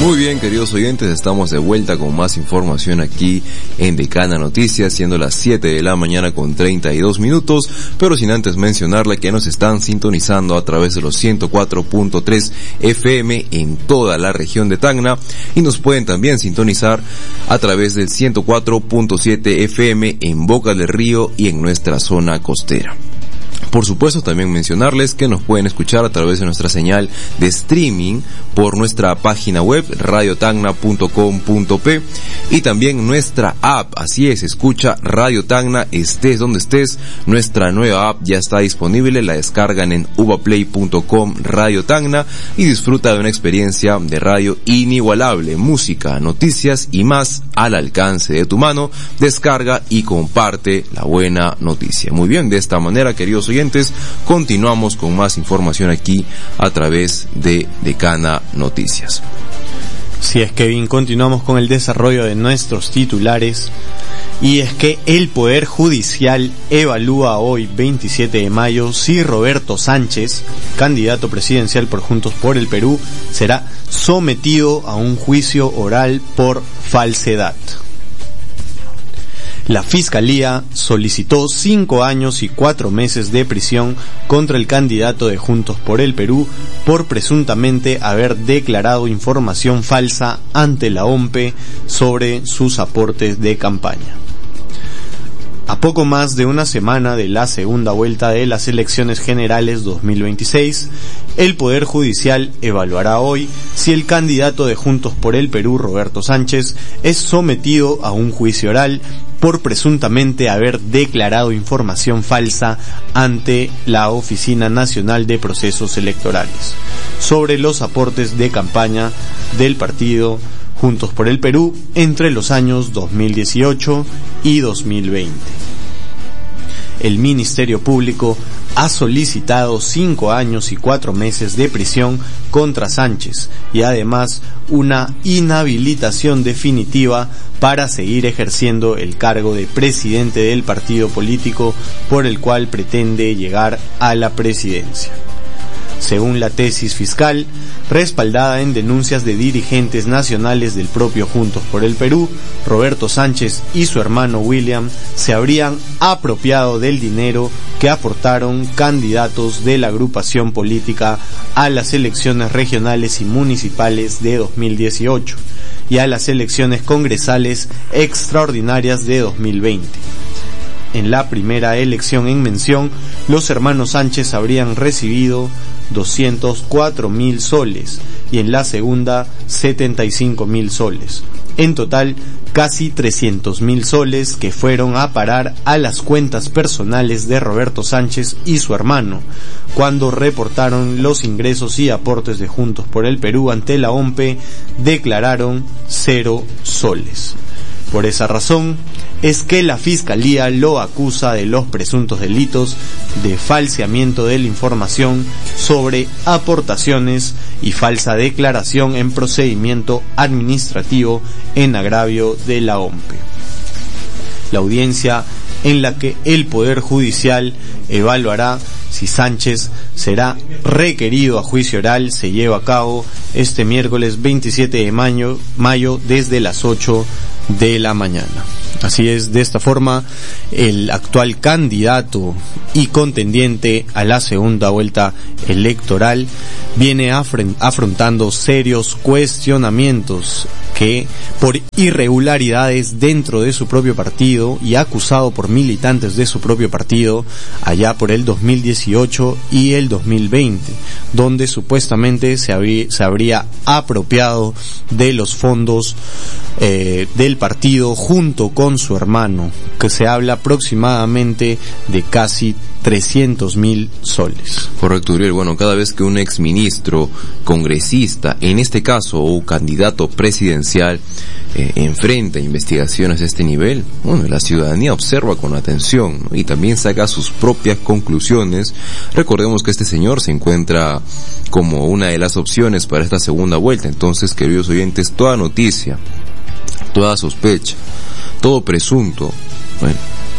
Muy bien, queridos oyentes, estamos de vuelta con más información aquí en Decana Noticias, siendo las 7 de la mañana con 32 minutos, pero sin antes mencionarle que nos están sintonizando a través de los 104.3 FM en toda la región de Tacna y nos pueden también sintonizar a través del 104.7 FM en Boca del Río y en nuestra zona costera. Por supuesto, también mencionarles que nos pueden escuchar a través de nuestra señal de streaming por nuestra página web radiotacna.com.p y también nuestra app. Así es, escucha Radio Tacna, estés donde estés. Nuestra nueva app ya está disponible, la descargan en uvaplay.com Radio Tacna y disfruta de una experiencia de radio inigualable, música, noticias y más al alcance de tu mano. Descarga y comparte la buena noticia. Muy bien, de esta manera, queridos oyentes, continuamos con más información aquí a través de Decana Noticias. Sí, es Kevin, continuamos con el desarrollo de nuestros titulares. Y es que el Poder Judicial evalúa hoy, 27 de mayo, si Roberto Sánchez, candidato presidencial por Juntos por el Perú, será sometido a un juicio oral por falsedad. La Fiscalía solicitó 5 años y 4 meses de prisión contra el candidato de Juntos por el Perú por presuntamente haber declarado información falsa ante la OMPE sobre sus aportes de campaña. A poco más de una semana de la segunda vuelta de las elecciones generales 2026, el Poder Judicial evaluará hoy si el candidato de Juntos por el Perú, Roberto Sánchez, es sometido a un juicio oral por presuntamente haber declarado información falsa ante la Oficina Nacional de Procesos Electorales sobre los aportes de campaña del partido Juntos por el Perú entre los años 2018 y 2020. El Ministerio Público ha solicitado 5 años y 4 meses de prisión contra Sánchez y además una inhabilitación definitiva para seguir ejerciendo el cargo de presidente del partido político por el cual pretende llegar a la presidencia. Según la tesis fiscal, respaldada en denuncias de dirigentes nacionales del propio Juntos por el Perú, Roberto Sánchez y su hermano William se habrían apropiado del dinero que aportaron candidatos de la agrupación política a las elecciones regionales y municipales de 2018 y a las elecciones congresales extraordinarias de 2020. En la primera elección en mención, los hermanos Sánchez habrían recibido 204.000 soles y en la segunda 75.000 soles. En total, casi 300.000 soles que fueron a parar a las cuentas personales de Roberto Sánchez y su hermano, cuando reportaron los ingresos y aportes de Juntos por el Perú ante la OMPE, declararon 0 soles. Por esa razón es que la Fiscalía lo acusa de los presuntos delitos de falseamiento de la información sobre aportaciones y falsa declaración en procedimiento administrativo en agravio de la OMPE. La audiencia en la que el Poder Judicial evaluará si Sánchez será requerido a juicio oral se lleva a cabo este miércoles 27 de mayo desde las 8 de la mañana. Así es, de esta forma, el actual candidato y contendiente a la segunda vuelta electoral viene afrontando serios cuestionamientos que por irregularidades dentro de su propio partido y acusado por militantes de su propio partido allá por el 2018 y el 2020, donde supuestamente se habría apropiado de los fondos del partido junto con su hermano, que se habla aproximadamente de casi 300.000 soles. Correcto, Uriel. Bueno, cada vez que un exministro, congresista, en este caso, o candidato presidencial, enfrenta investigaciones de este nivel, bueno, la ciudadanía observa con atención, ¿no? Y también saca sus propias conclusiones. Recordemos que este señor se encuentra como una de las opciones para esta segunda vuelta. Entonces, queridos oyentes, toda noticia, toda sospecha, todo presunto, bueno,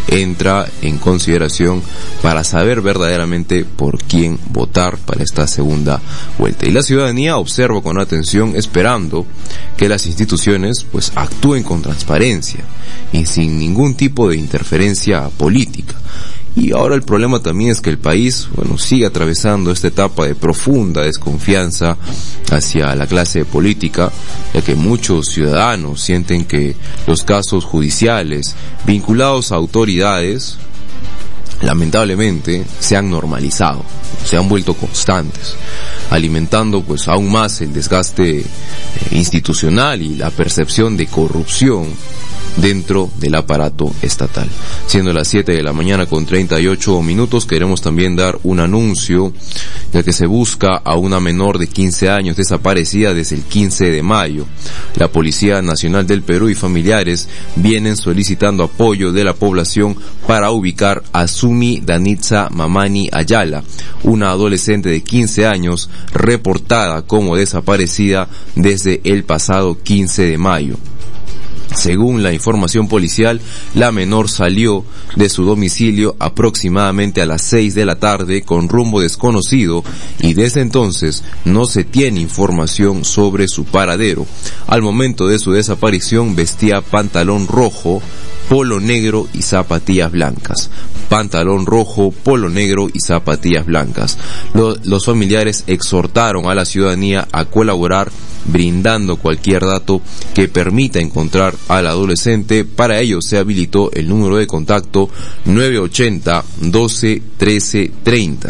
entra en consideración para saber verdaderamente por quién votar para esta segunda vuelta. Y la ciudadanía observa con atención, esperando que las instituciones pues actúen con transparencia y sin ningún tipo de interferencia política. Y ahora el problema también es que el país, sigue atravesando esta etapa de profunda desconfianza hacia la clase política, ya que muchos ciudadanos sienten que los casos judiciales vinculados a autoridades, lamentablemente, se han normalizado, se han vuelto constantes, alimentando pues aún más el desgaste institucional y la percepción de corrupción dentro del aparato estatal. Siendo las 7 de la mañana con 38 minutos, queremos también dar un anuncio, ya que se busca a una menor de 15 años desaparecida desde el 15 de mayo. La Policía Nacional del Perú y familiares vienen solicitando apoyo de la población para ubicar a Sumi Danitza Mamani Ayala, una adolescente de 15 años reportada como desaparecida desde el pasado 15 de mayo. Según la información policial, la menor salió de su domicilio aproximadamente a las 6 de la tarde con rumbo desconocido y desde entonces no se tiene información sobre su paradero. Al momento de su desaparición vestía pantalón rojo, polo negro y zapatillas blancas. Pantalón rojo, polo negro y zapatillas blancas. Los familiares exhortaron a la ciudadanía a colaborar brindando cualquier dato que permita encontrar al adolescente. Para ello se habilitó el número de contacto 980 12 13 30.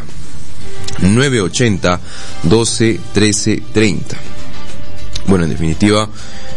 980 12 13 30. Bueno, en definitiva,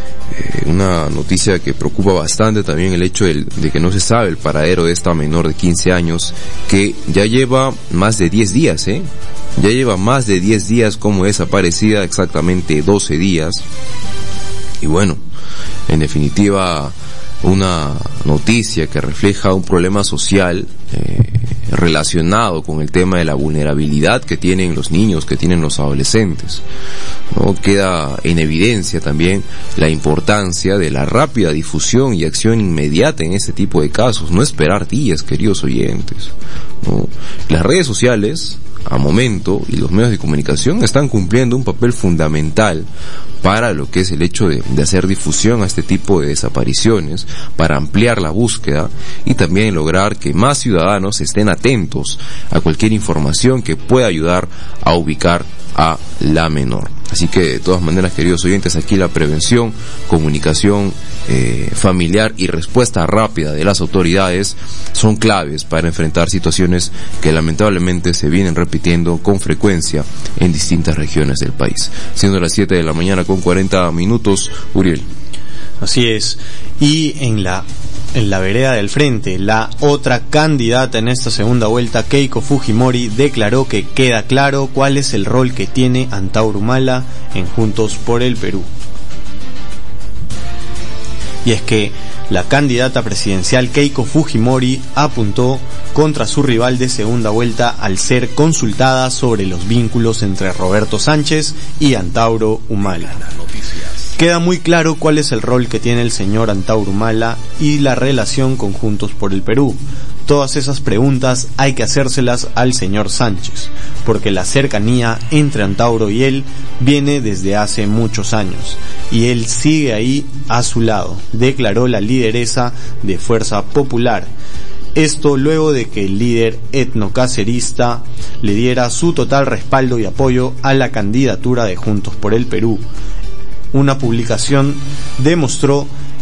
una noticia que preocupa bastante también el hecho de que no se sabe el paradero de esta menor de 15 años que ya lleva más de 10 días, Ya lleva más de 10 días como desaparecida, exactamente 12 días. Y bueno, en definitiva, una noticia que refleja un problema social relacionado con el tema de la vulnerabilidad que tienen los niños, que tienen los adolescentes, ¿no? Queda en evidencia también la importancia de la rápida difusión y acción inmediata en este tipo de casos, no esperar días, queridos oyentes, ¿no? Las redes sociales, a momento, y los medios de comunicación están cumpliendo un papel fundamental para lo que es el hecho de hacer difusión a este tipo de desapariciones, para ampliar la búsqueda y también lograr que más ciudadanos estén atentos a cualquier información que pueda ayudar a ubicar a la menor. Así que de todas maneras, queridos oyentes, aquí la prevención, comunicación familiar y respuesta rápida de las autoridades son claves para enfrentar situaciones que lamentablemente se vienen repitiendo con frecuencia en distintas regiones del país. Siendo las 7 de la mañana con 40 minutos, Uriel. Así es. Y en la vereda del frente, la otra candidata en esta segunda vuelta, Keiko Fujimori, declaró que queda claro cuál es el rol que tiene Antauro Humala en Juntos por el Perú. Y es que la candidata presidencial Keiko Fujimori apuntó contra su rival de segunda vuelta al ser consultada sobre los vínculos entre Roberto Sánchez y Antauro Humala. Queda muy claro cuál es el rol que tiene el señor Antauro Humala y la relación con Juntos por el Perú. Todas esas preguntas hay que hacérselas al señor Sánchez, porque la cercanía entre Antauro y él viene desde hace muchos años, y él sigue ahí a su lado, declaró la lideresa de Fuerza Popular. Esto luego de que el líder etnocacerista le diera su total respaldo y apoyo a la candidatura de Juntos por el Perú. Una publicación demostró